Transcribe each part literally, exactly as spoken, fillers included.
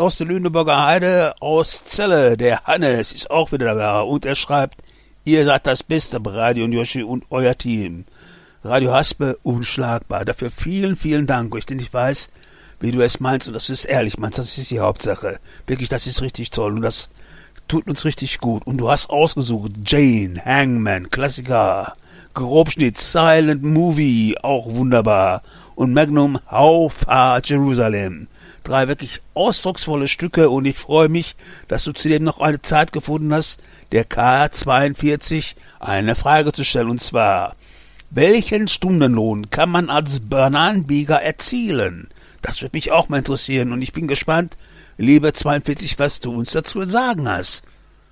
aus der Lüneburger Heide, aus Celle. Der Hannes ist auch wieder da und er schreibt, ihr seid das Beste bei Radio und Yoshi und euer Team. Radio Haspe unschlagbar. Dafür vielen, vielen Dank. Ich denn ich weiß, wie du es meinst und dass du es ehrlich meinst. Das ist die Hauptsache. Wirklich, das ist richtig toll und das tut uns richtig gut. Und du hast ausgesucht Jane, Hangman, Klassiker, Grobschnitt, Silent Movie, auch wunderbar. Und Magnum, How Far Jerusalem. Drei wirklich ausdrucksvolle Stücke und ich freue mich, dass du zudem noch eine Zeit gefunden hast, der K zweiundvierzig eine Frage zu stellen. Und zwar, welchen Stundenlohn kann man als Bananenbieger erzielen? Das würde mich auch mal interessieren und ich bin gespannt, liebe zweiundvierzig, was du uns dazu sagen hast.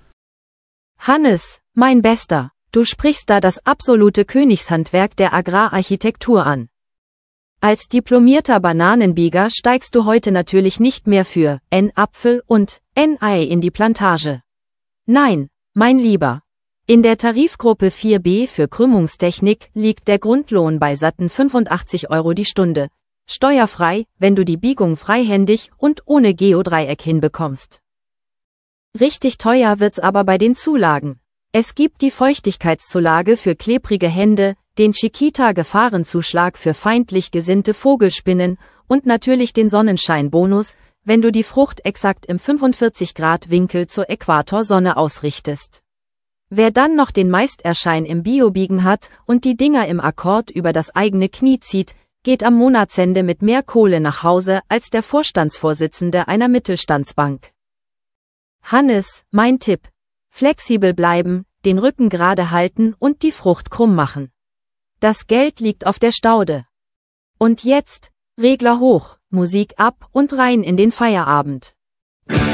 Hannes, mein Bester, du sprichst da das absolute Königshandwerk der Agrararchitektur an. Als diplomierter Bananenbieger steigst du heute natürlich nicht mehr für N Apfel und N Ei in die Plantage. Nein, mein Lieber. In der Tarifgruppe vier b für Krümmungstechnik liegt der Grundlohn bei satten fünfundachtzig Euro die Stunde, steuerfrei, wenn du die Biegung freihändig und ohne Geodreieck hinbekommst. Richtig teuer wird's aber bei den Zulagen. Es gibt die Feuchtigkeitszulage für klebrige Hände, den Chiquita-Gefahrenzuschlag für feindlich gesinnte Vogelspinnen und natürlich den Sonnenscheinbonus, wenn du die Frucht exakt im fünfundvierzig Grad Winkel zur Äquatorsonne ausrichtest. Wer dann noch den Meisterschein im Biobiegen hat und die Dinger im Akkord über das eigene Knie zieht, geht am Monatsende mit mehr Kohle nach Hause als der Vorstandsvorsitzende einer Mittelstandsbank. Hannes, mein Tipp. Flexibel bleiben, den Rücken gerade halten und die Frucht krumm machen. Das Geld liegt auf der Staude. Und jetzt, Regler hoch, Musik ab und rein in den Feierabend.